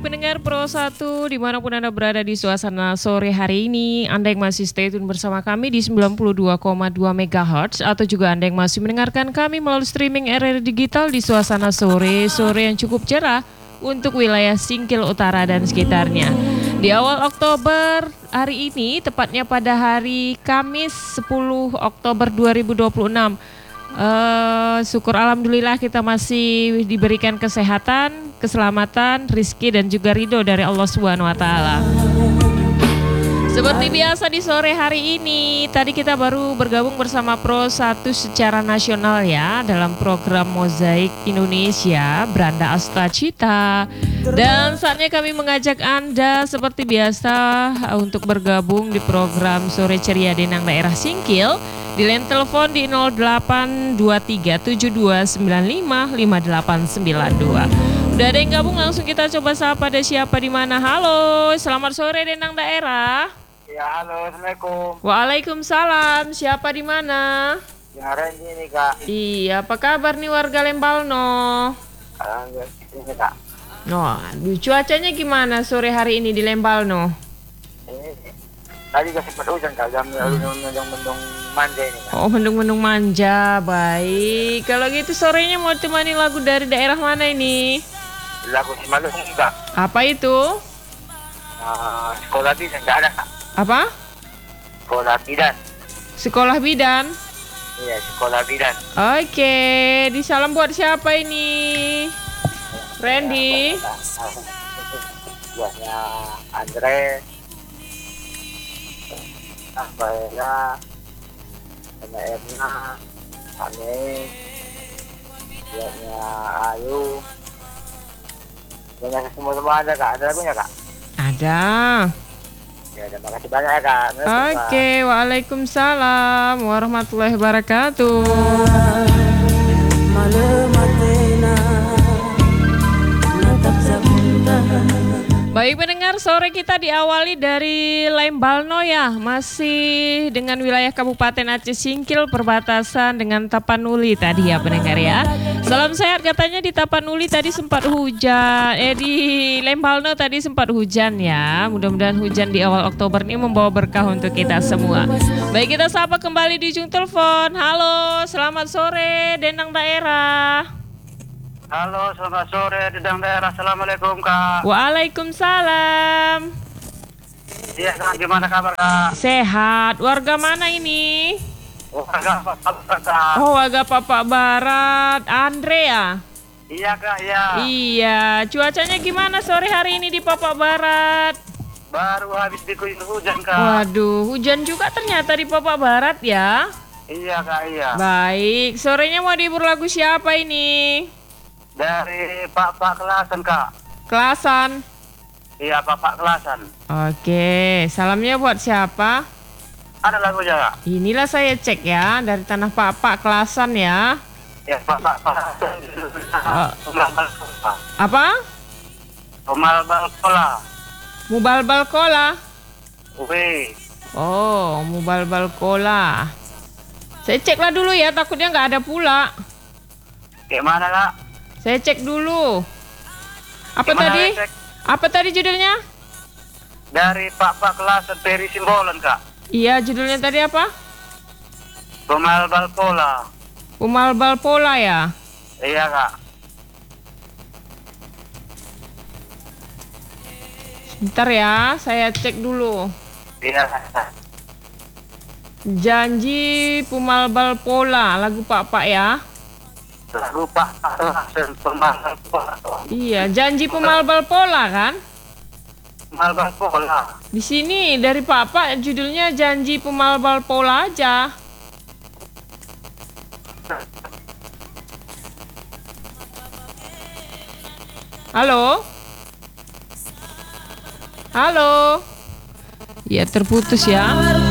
Pendengar Pro 1 dimanapun Anda berada di suasana sore hari ini, Anda yang masih stay tune bersama kami di 92,2 MHz atau juga Anda yang masih mendengarkan kami melalui streaming RRI Digital di suasana sore yang cukup cerah untuk wilayah Singkil Utara dan sekitarnya. Di awal Oktober hari ini, tepatnya pada hari Kamis 10 Oktober 2026, syukur alhamdulillah kita masih diberikan kesehatan, keselamatan, rizki dan juga ridho dari Allah Subhanahu wa taala. Seperti biasa di sore hari ini, tadi kita baru bergabung bersama Pro 1 secara nasional ya dalam program Mozaik Indonesia Branda Astacita. Dan saatnya kami mengajak Anda seperti biasa untuk bergabung di program Sore Ceria Denang Daerah Singkil di line telepon di 082372955892. Udah ada yang gabung, langsung kita coba sapa. Ada siapa di mana? Halo, selamat sore Denang Daerah. Ya, halo, assalamualaikum. Waalaikumsalam. Siapa di mana? Ya, Randy nih kak. Iya, apa kabar nih warga Lembalno? Ini kak. Oh, cuacanya gimana sore hari ini di Lembalno? Ini tadi kasih hujan kak, jam mendung manja ini kak. Oh, mendung-mendung manja, baik. Kalau gitu sorenya mau temani lagu dari daerah mana ini? Lagu Simalung kak. Apa itu? Sekolah bidan nggak ada kak. Apa? Sekolah bidan. Sekolah bidan. Iya, sekolah bidan. Oke, disalam buat siapa ini? Randy. Buatnya Andre. Sampainya sama Erna, Ane, buatnya Ayu. Banyak semua ada kak. Ada lagunya kak? Ada. Ya, terima kasih banyak ya kak. Oke, waalaikumsalam warahmatullahi wabarakatuh. Baik pendengar, sore kita diawali dari Lembalno ya, masih dengan wilayah Kabupaten Aceh Singkil perbatasan dengan Tapanuli tadi ya pendengar ya. Salam sehat, katanya di Tapanuli tadi sempat hujan, di Lembalno tadi sempat hujan ya. Mudah-mudahan hujan di awal Oktober ini membawa berkah untuk kita semua. Baik, kita sapa kembali di ujung telepon. Halo, selamat sore Denang Daerah. Halo, selamat sore Denang Daerah. Assalamualaikum kak. Waalaikumsalam. Iya kak, gimana kabar kak? Sehat. Warga mana ini? Warga apa kak? Oh, warga Papak Barat. Andre ya? Iya kak, iya. Iya. Cuacanya gimana sore hari ini di Papak Barat? Baru habis diguyur hujan kak. Waduh, hujan juga ternyata di Papak Barat ya? Iya kak, iya. Baik. Sorenya mau dihibur lagu siapa ini? Dari Pak Kelasan kak. Kelasan. Iya, Pak Kelasan. Oke, salamnya buat siapa? Ada lagunya kak? Inilah saya cek ya, dari tanah Pak Kelasan ya. Ya, Pak Kelasan. Apa? Umal Balkola. Mubalbal Kola. Wih. Oh, Mubalbal Kola. Saya ceklah dulu ya, takutnya nggak ada pula. Gimana kak? Saya cek dulu. Apa Gimana tadi? cek? Apa tadi judulnya? Dari Pak Kelasan Peri Simbolan kak. Iya, judulnya tadi apa? Umal Balkola. Mubalbal Pola ya. Iya kak. Bentar ya, saya cek dulu. Iya kak. Janji Pumalbal Pola, lagu Pak ya. Lagu Pak Kelasan Pemal Balkola. Iya, janji Pumalbal Pola kan? Pemal Balkola. Di sini dari Pak judulnya janji Pumalbal Pola aja. Halo? Halo? Ya terputus ya.